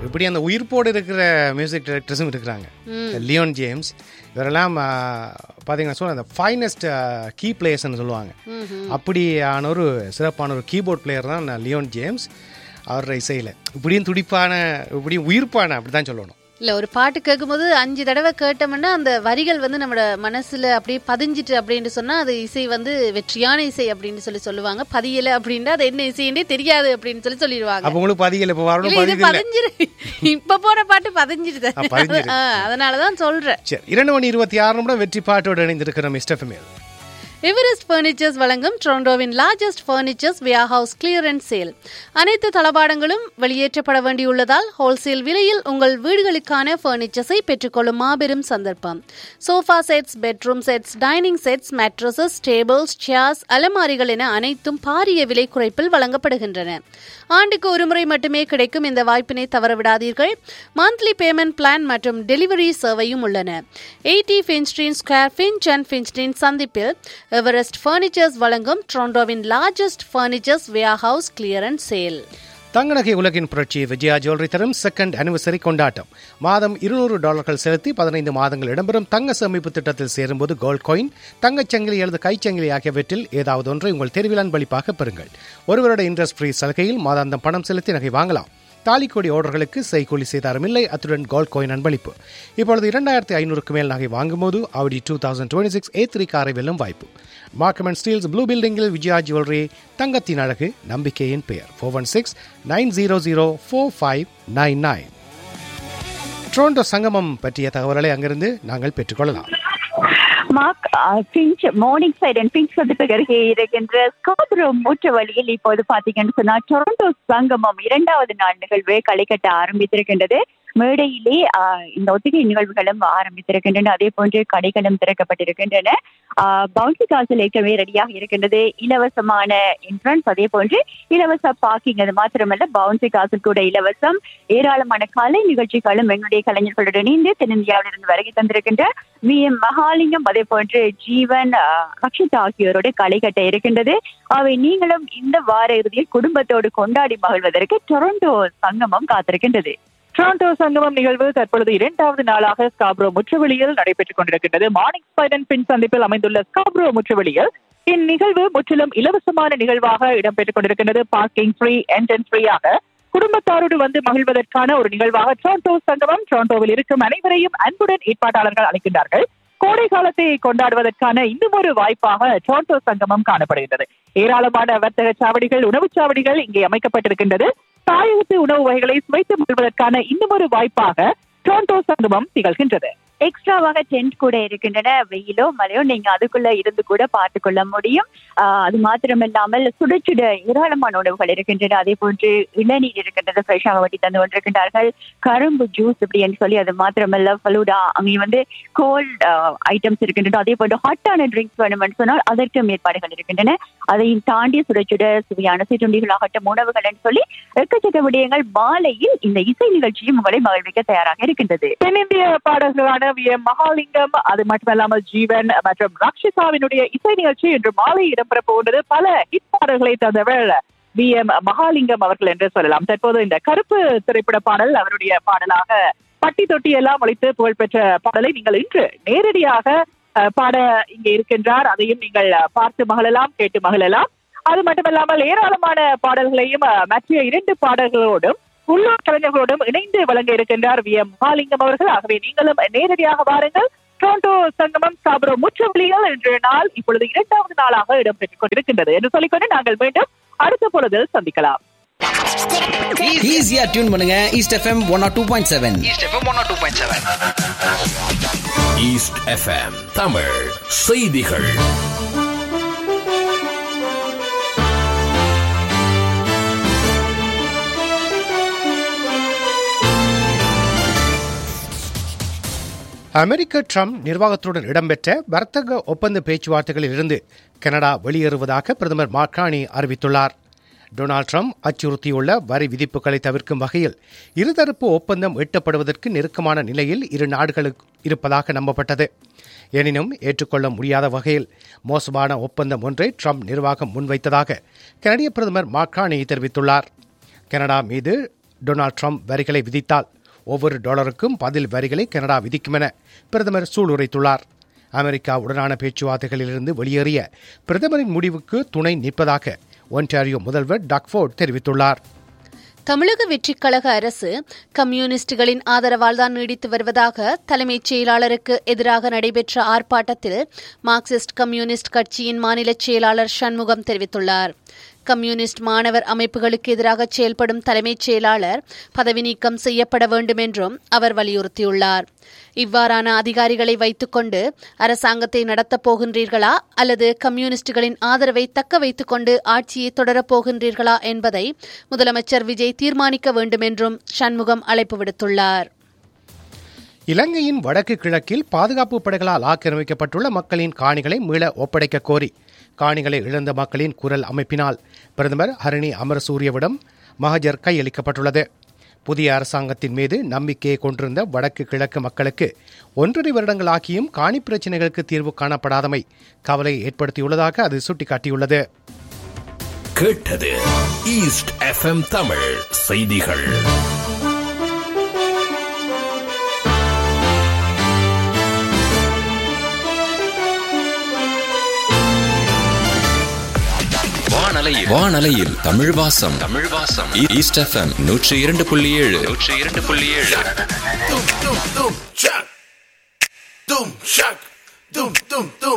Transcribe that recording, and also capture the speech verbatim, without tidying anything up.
இப்படி அந்த உயிர்ப்போடு இருக்கிற மியூசிக் டைரக்டர்ஸும் இருக்கிறாங்க. லியோன் ஜேம்ஸ் இவரெல்லாம் பார்த்தீங்கன்னா சொல்ல அந்த ஃபைனஸ்ட் கீ பிளேயர்ஸ்ன்னு சொல்லுவாங்க. அப்படியான ஒரு சிறப்பான ஒரு கீபோர்ட் பிளேயர் தான் லியோன் ஜேம்ஸ். அவரோட இசையில் இப்படியும் துடிப்பான இப்படியும் உயிர்ப்பான அப்படி தான் சொல்லணும். இல்லை, ஒரு பாட்டு கேட்கும்போது அஞ்சு தடவை கேட்டோம்னா அந்த வரிகள் வந்து நம்மளோட மனசில் அப்படியே பதிஞ்சிட்டு அப்படின்னு சொன்னால் அது இசை வந்து வெற்றியான இசை அப்படின்னு சொல்லி சொல்லுவாங்க. பதியலை அப்படின்னா அது என்ன இசைன்னே தெரியாது அப்படின்னு சொல்லி சொல்லிடுவாங்க. அப்போ உங்களுக்கு பதியலை இப்போ வரணும் பதிஞ்சிரு இப்போ போன பாட்டு பதிஞ்சிருது, அதனாலதான் சொல்றேன். சரி, இரண்டு மணி இருபத்தி ஆறு நிமிடம் வெற்றி பாட்டோடு இணைந்திருக்கிற மிஸ்டர் ஃபெமியல். எவரெஸ்ட் பர்னிச்சர்ஸ் வழங்கும் டொரண்டோவின் லார்ஜஸ்ட் பர்னிச்சர்ஸ் வியர்ஹவுஸ் கிளியரன்ஸ் சேல். அனைத்து தளபாடங்களும் வெளியேற்றப்பட வேண்டியுள்ளதால் ஹோல்சேல் விலையில் உங்கள் வீடுகளுக்கான பர்னிச்சர்ஸை பெற்றுக்கொள்ளும் மாபெரும் சந்தர்ப்பம். Sofa sets, bedroom sets, dining sets, mattresses, tables, chairs, அலமாரிகள் என அனைத்தும் பாரிய விலை குறைப்பில் வழங்கப்படுகின்றன. ஆண்டுக்கு ஒருமுறை மட்டுமே கிடைக்கும் இந்த வாய்ப்பினை தவறவிடாதீர்கள். மந்த்லி பேமெண்ட் பிளான் மற்றும் டெலிவரி சேவையும் உள்ளன. எயிட்டி ஃபின்ஸ்ட்ரீன் ஸ்கொயர் ஃபின்ச் அண்ட் ஃபின்ஸ்ட்ரீன் சந்திப்பில் எவரெஸ்ட் பர்னிச்சர்ஸ் வழங்கும் டொரண்டோவின் லார்ஜஸ்ட் பர்னிச்சர்ஸ் வியர்ஹவுஸ் கிளியரன்ஸ் சேல். தங்கநகை உலகின் புரட்சி விஜயா ஜுவல்லரி தரும் செகண்ட் அனிவர்சரி கொண்டாட்டம். மாதம் இருநூறு டாலர்கள் செலுத்தி பதினைந்து மாதங்கள் இடம்பெறும் தங்க சேமிப்பு திட்டத்தில் சேரும்போது கோல்ட் காயின், தங்கச்சங்கிலி அல்லது கைச்சங்கிலி ஆகியவற்றில் ஏதாவது ஒன்றை உங்கள் தெரிவில் அன்பளிப்பாக பெறுங்கள். ஒருவருடைய இன்ட்ரெஸ்ட் ஃப்ரீ சலுகையில் மாதாந்தம் பணம் செலுத்தி நகை வாங்கலாம். தாலிக்கோடி ஆர்டர்களுக்கு செய்கூலி சேதாரம் இல்லை. அத்துடன் கோல்ட் காயின் அன்பளிப்பு. இப்பொழுது இரண்டாயிரத்தி ஐநூறுக்கு மேல் நகை வாங்கும்போது ஆடி two thousand twenty six A three காரை வெல்லும் வாய்ப்பு. மார்க்கம் அண்ட் ஸ்டீல்ஸ் ப்ளூ பில்டிங்கில் விஜயா ஜுவல்லரி. தங்கத்தின் அழகு நம்பிக்கையின் பெயர். Four one six nine zero zero four five nine nine. Toronto சங்கமம் பற்றிய தகவல்களை அங்கிருந்து நாங்கள் பெற்றுக்கொள்ளலாம். Mark pinch morning side and pinch சந்திப்புக்கு அருகே இருக்கின்ற ஸ்காப்ரோ மூற்று வழியில் இப்போது பாத்தீங்கன்னு சொன்னா டொரண்டோ சங்கமம் இரண்டாவது நாள் நிகழ்வு களை கட்ட ஆரம்பித்திருக்கின்றது. மேடையிலே இந்த ஒத்திகை நிகழ்வுகளும் ஆரம்பித்திருக்கின்றன. அதே போன்று கடைகளும் திறக்கப்பட்டிருக்கின்றன. பவுன்சி காசல் ஏற்கனவே ரெடியாக இருக்கின்றது. இலவசமான என்ட்ரன்ஸ், அதே போன்று இலவச பார்க்கிங். அது மாத்திரமல்ல, பவுன்சி காசல் கூட இலவசம். ஏராளமான கலை நிகழ்ச்சிகளும் எங்களுடைய கலைஞர்களுடன் இணைந்து தென்னிந்தியாவிலிருந்து வருகை தந்திருக்கின்ற வி எம் மகாலிங்கம், அதே போன்று ஜீவன், ரக்ஷிதா ஆகியோரோடு களை கட்ட இருக்கின்றது. அவை நீங்களும் இந்த வார இறுதியில் குடும்பத்தோடு கொண்டாடி மகிழ்வதற்கு டொரண்டோ சங்கமம் காத்திருக்கின்றது. டொரண்டோ சங்கமம் நிகழ்வு தற்பொழுது இரண்டாவது நாளாக ஸ்காப்ரோ முற்றுவெளியில் நடைபெற்றுக் கொண்டிருக்கின்றது. மார்னிங் சைட் அண்ட் பின் சந்திப்பில் அமைந்துள்ள ஸ்காப்ரோ முற்றுவெளியில் இந்நிகழ்வு முற்றிலும் இலவசமான நிகழ்வாக இடம்பெற்றுக் கொண்டிருக்கின்றது. பார்க்கிங் ஃப்ரீ, என்ட்ரன்ஸ் ஃப்ரீயாக குடும்பத்தாரோடு வந்து மகிழ்வதற்கான ஒரு நிகழ்வாக டொரண்டோ சங்கமம் டொரண்டோவில் இருக்கும் அனைவரையும் அன்புடன் ஏற்பாட்டாளர்கள் அழைக்கின்றார்கள். கோடை காலத்தை கொண்டாடுவதற்கான இன்னும் ஒரு வாய்ப்பாக டொரண்டோ சங்கமம் காணப்படுகின்றது. ஏராளமான வர்த்தக சாவடிகள், உணவுச் சாவடிகள் இங்கே அமைக்கப்பட்டிருக்கின்றது. தாயகத்து உணவு வகைகளை சுவைத்து மகிழ்வதற்கான இன்னும் ஒரு வாய்ப்பாக டொரண்டோ சங்கமம் திகழ்கின்றது. எக்ஸ்ட்ராவாக டென்ட் கூட இருக்கின்றன. வெயிலோ மழையோ நீங்க அதுக்குள்ள இருந்து கூட பார்த்து கொள்ள முடியும். ஆஹ் அது மாத்திரமில்லாமல் சுட சுட ஏராளமான உணவுகள் இருக்கின்றன. அதே போன்று இளநீர் இருக்கின்றது, ஃப்ரெஷ்ஷாக வட்டி தந்து கொண்டிருக்கின்றார்கள். கரும்பு ஜூஸ் இப்படின்னு சொல்லி, அது மாத்திரமல்ல ஃபலூடா, அங்கே வந்து கோல்ட் ஐட்டம்ஸ் இருக்கின்றன. அதே போன்று ஹாட்டான ட்ரிங்க்ஸ் வேணும்னு சொன்னால் அதற்கும் ஏற்பாடுகள் இருக்கின்றன. அதையும் தாண்டி சுட சுட சுவையான சிற்றுண்டிகளாகட்டும், உணவுகள் என்று சொல்லி எக்கச்சக்க விடயங்கள். மாலையில் இந்த இசை நிகழ்ச்சியும் உங்களை மகிழ்விக்க தயாராக இருக்கின்றது. தென்னிந்திய பாடல்களான வி எம் மகாலிங்கம், அது மட்டுமல்லாமல் ஜீவன் மற்றும் ரக்ஷிதாவினுடைய இசை நிகழ்ச்சி இன்று மாலை இடம்பெற போகின்றது. பல ஹிட் பாடல்களை தந்தவர் வி எம் மகாலிங்கம் அவர்கள் என்று சொல்லலாம். தற்போது இந்த கருப்பு திரைப்பட பாடல் அவருடைய பாடலாக பட்டி தொட்டி எல்லாம் ஒழித்து புகழ்பெற்ற பாடலை நீங்கள் இன்று நேரடியாக பாட இங்கே இருக்கின்றார். அதையும் நீங்கள் பார்த்து மகிழலாம், கேட்டு மகிழலாம். அது மட்டுமல்லாமல் ஏராளமான பாடல்களையும் மற்ற இரண்டு பாடல்களோடும் உள்ளூர் கலைஞர்களோடும் இணைந்து வழங்க இருக்கின்றார் வி எம் மகாலிங்கம் அவர்கள். ஆகவே நீங்களும் நேரடியாக வாருங்கள். டொரண்டோ சங்கமம் ஸ்காப்ரோ முற்றுவெளியில் இன்றைய நாள் இப்பொழுது இரண்டாவது நாளாக இடம்பெற்றுக் கொண்டிருக்கின்றது என்று சொல்லிக்கொண்டு நாங்கள் மீண்டும் அடுத்த பொழுதில் சந்திக்கலாம். ஈஸியா டியூன் பண்ணுங்க east FM one R two point seven. East FM one R two point seven. East FM Tamil செய்திகள். அமெரிக்க ட்ரம்ப் நிர்வாகத்துடன் இடம்பெற்ற வர்த்தக ஒப்பந்த பேச்சுவார்த்தைகளில் இருந்து கனடா வெளியேறுவதாக பிரதமர் மாக்ரானி அறிவித்துள்ளார். டொனால்ட் ட்ரம்ப் அச்சுறுத்தியுள்ள வரி விதிப்புகளை தவிர்க்கும் வகையில் இருதரப்பு ஒப்பந்தம் எட்டப்படுவதற்கு நெருக்கமான நிலையில் இரு நாடுகளுக்கு இருப்பதாக நம்பப்பட்டது. எனினும் ஏற்றுக்கொள்ள முடியாத வகையில் மோசமான ஒப்பந்தம் ஒன்றை ட்ரம்ப் நிர்வாகம் முன்வைத்ததாக கனடிய பிரதமர் மாக்ரானி தெரிவித்துள்ளார். கனடா மீது டொனால்ட் ட்ரம்ப் வரிகளை விதித்தால் ஒவ்வொரு டாலருக்கும் பதில் வரிகளை கனடா விதிக்கும் என பிரதமர் சூளுரைத்துள்ளார். அமெரிக்காவுடனான பேச்சுவார்த்தைகளிலிருந்து வெளியேறிய பிரதமரின் முடிவுக்கு துணை நிற்பதாக ஒன்டாரியோ முதல்வர் டக்ஃபோர்ட் தெரிவித்துள்ளார். தமிழக வெற்றிக் கழக அரசு கம்யூனிஸ்டுகளின் ஆதரவால் தான் நீடித்து வருவதாக தலைமைச் செயலாளருக்கு எதிராக நடைபெற்ற ஆர்ப்பாட்டத்தில் மார்க்சிஸ்ட் கம்யூனிஸ்ட் கட்சியின் மாநில செயலாளர் சண்முகம் தெரிவித்துள்ளார். கம்யூனிஸ்ட் மாணவர் அமைப்புகளுக்கு எதிராக செயல்படும் தலைமைச் செயலாளர் பதவி நீக்கம் செய்யப்பட வேண்டும் என்றும் அவர் வலியுறுத்தியுள்ளார். இவ்வாறான அதிகாரிகளை வைத்துக் கொண்டு அரசாங்கத்தை நடத்தப் போகின்றீர்களா அல்லது கம்யூனிஸ்டுகளின் ஆதரவை தக்க வைத்துக் கொண்டு ஆட்சியை தொடரப் போகின்றீர்களா என்பதை முதலமைச்சர் விஜய் தீர்மானிக்க வேண்டும் என்றும் சண்முகம் அழைப்பு விடுத்துள்ளார். இலங்கையின் வடக்கு கிழக்கில் பாதுகாப்பு படைகளால் ஆக்கிரமிக்கப்பட்டுள்ள மக்களின் காணிகளை மீள ஒப்படைக்க கோரி காணிகளை இழந்த மக்களின் குரல் அமைப்பினால் பிரதமர் ஹரணி அமரசூரியவிடம் மகஜர் கையளிக்கப்பட்டுள்ளது. புதிய அரசாங்கத்தின் மீது நம்பிக்கையை கொண்டிருந்த வடக்கு கிழக்கு மக்களுக்கு ஒன்றரை வருடங்களாகியும் காணி பிரச்சினைகளுக்கு தீர்வு காணப்படாதமை கவலையை ஏற்படுத்தியுள்ளதாக அது சுட்டிக்காட்டியுள்ளது. கேட்டது ஈஸ்ட் எஃப்எம் தமிழ் செய்திகள். வானலையில் தமிழ் வாசம் தமிழ் வாசம் ஈஸ்ட் எஃப்எம் நூற்றி இரண்டு புள்ளி ஏழு நூற்றி இரண்டு புள்ளி ஏழு